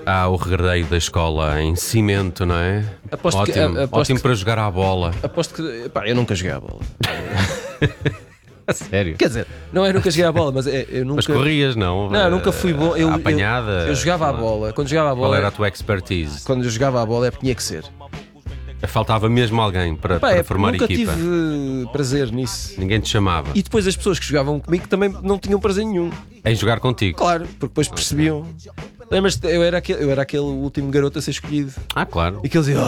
O regrado da escola em cimento, não é? Ótimo para jogar à bola. Aposto que. Pá, eu nunca joguei à bola. A sério? Quer dizer, não é nunca joguei à bola, mas eu nunca. Mas corrias, não? Não, nunca fui bom. Apanhada? Eu jogava à bola. Quando jogava à bola. Qual era a tua expertise? Quando eu jogava à bola é porque tinha que ser. Faltava mesmo alguém para formar nunca equipa. Nunca tive prazer nisso. Ninguém te chamava. E depois as pessoas que jogavam comigo também não tinham prazer nenhum. Em jogar contigo? Claro, porque depois percebiam. Lembras-te, eu era aquele último garoto a ser escolhido. Claro. E que eles diziam: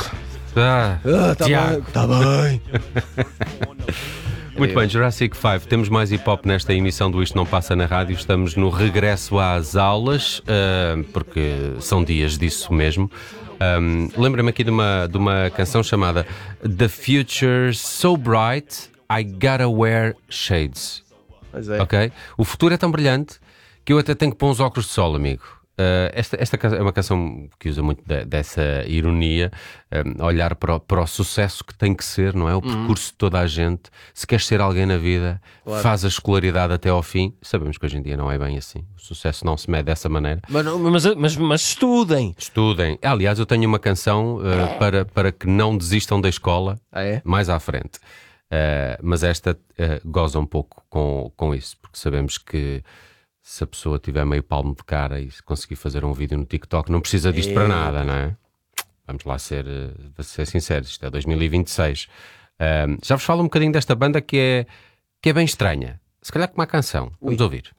tá bem. Muito bem, Jurassic 5. Temos mais hip-hop nesta emissão do Isto Não Passa na Rádio. Estamos no regresso às aulas, porque são dias disso mesmo. Lembra-me aqui de uma canção chamada The Future's So Bright I Gotta Wear Shades. Pois é. Ok? O futuro é tão brilhante que eu até tenho que pôr uns óculos de sol, amigo. Esta é uma canção que usa muito dessa ironia, olhar para o sucesso que tem que ser, não é? O percurso de toda a gente. Se queres ser alguém na vida, claro, faz a escolaridade até ao fim. Sabemos que hoje em dia não é bem assim. O sucesso não se mede dessa maneira. Mas estudem. Estudem. Aliás, eu tenho uma canção para que não desistam da escola mais à frente. Mas esta goza um pouco com isso, porque sabemos que se a pessoa tiver meio palmo de cara e conseguir fazer um vídeo no TikTok, não precisa disto para nada, não é? Vamos lá ser sinceros, isto é 2026. Já vos falo um bocadinho desta banda que é bem estranha. Se calhar com uma canção. Vamos ouvir.